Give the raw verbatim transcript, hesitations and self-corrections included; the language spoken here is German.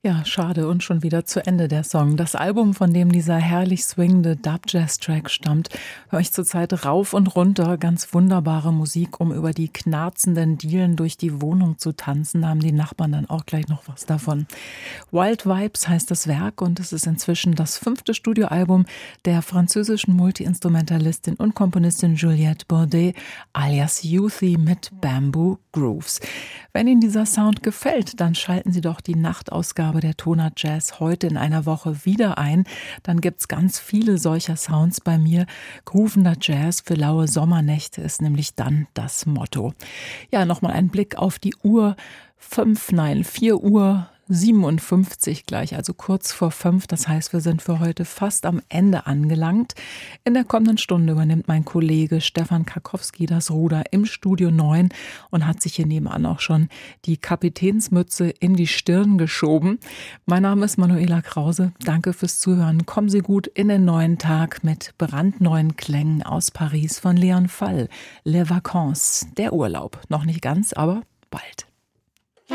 Ja, schade und schon wieder zu Ende der Song. Das Album, von dem dieser herrlich swingende Dub-Jazz-Track stammt, höre ich zurzeit rauf und runter. Ganz wunderbare Musik, um über die knarzenden Dielen durch die Wohnung zu tanzen. Da haben die Nachbarn dann auch gleich noch was davon. Wild Vibes heißt das Werk und es ist inzwischen das fünfte Studioalbum der französischen Multiinstrumentalistin und Komponistin Juliette Baudet alias Youthie mit Bamboo Grooves. Wenn Ihnen dieser Sound gefällt, dann schalten Sie doch die Nachtausgabe der Toner Jazz heute in einer Woche wieder ein. Dann gibt's ganz viele solcher Sounds bei mir. Groovender Jazz für laue Sommernächte ist nämlich dann das Motto. Ja, nochmal ein Blick auf die Uhr. Fünf, nein, vier Uhr siebenundfünfzig gleich, also kurz vor fünf. Das heißt, wir sind für heute fast am Ende angelangt. In der kommenden Stunde übernimmt mein Kollege Stefan Karkowski das Ruder im Studio neun und hat sich hier nebenan auch schon die Kapitänsmütze in die Stirn geschoben. Mein Name ist Manuela Krause. Danke fürs Zuhören. Kommen Sie gut in den neuen Tag mit brandneuen Klängen aus Paris von Leon Fall. Les Vacances, der Urlaub. Noch nicht ganz, aber bald.